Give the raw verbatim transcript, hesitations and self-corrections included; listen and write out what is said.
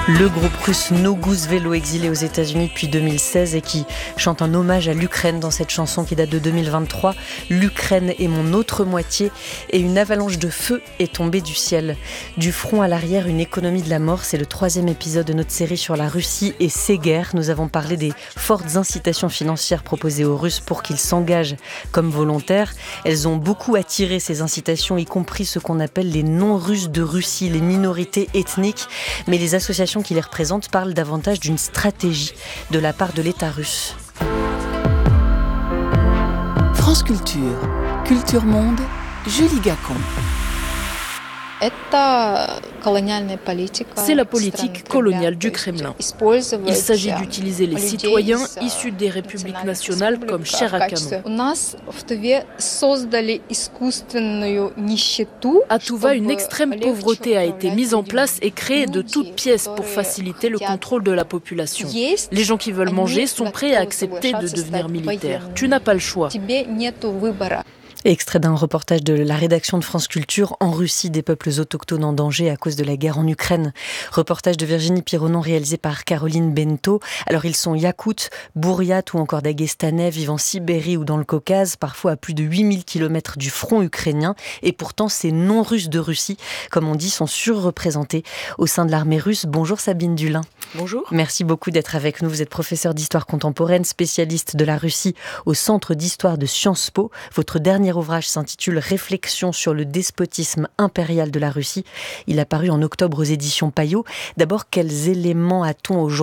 Le groupe russe No Goose Velo, exilé aux États-Unis depuis deux mille seize et qui chante un hommage à l'Ukraine dans cette chanson qui date de deux mille vingt-trois. L'Ukraine est mon autre moitié et une avalanche de feu est tombée du ciel. Du front à l'arrière, une économie de la mort, c'est le troisième épisode de notre série sur la Russie et ses guerres. Nous avons parlé des fortes incitations financières proposées aux Russes pour qu'ils s'engagent comme volontaires. Elles ont beaucoup attiré ces incitations, y compris ce qu'on appelle les non-russes de Russie, les minorités ethniques. Mais les associations qui les représentent parlent davantage d'une stratégie de la part de l'État russe. France Culture, Culture Monde, Julie Gacon. C'est la politique coloniale du Kremlin. Il s'agit d'utiliser les citoyens issus des républiques nationales comme chair à canon. À Touva, une extrême pauvreté a été mise en place et créée de toutes pièces pour faciliter le contrôle de la population. Les gens qui veulent manger sont prêts à accepter de devenir militaires. Tu n'as pas le choix. Extrait d'un reportage de la rédaction de France Culture en Russie, des peuples autochtones en danger à cause de la guerre en Ukraine. Reportage de Virginie Pironon réalisé par Caroline Bento. Alors ils sont Yakoutes, Bouriates ou encore Daguestanais, vivant en Sibérie ou dans le Caucase, parfois à plus de huit mille kilomètres du front ukrainien. Et pourtant ces non-russes de Russie, comme on dit, sont surreprésentés au sein de l'armée russe. Bonjour Sabine Dulin. Bonjour. Merci beaucoup d'être avec nous. Vous êtes professeure d'histoire contemporaine, spécialiste de la Russie au Centre d'histoire de Sciences Po. Votre dernier ouvrage s'intitule « Réflexion sur le despotisme impérial de la Russie ». Il a paru en octobre aux éditions Payot. D'abord, quels éléments a-t-on aujourd'hui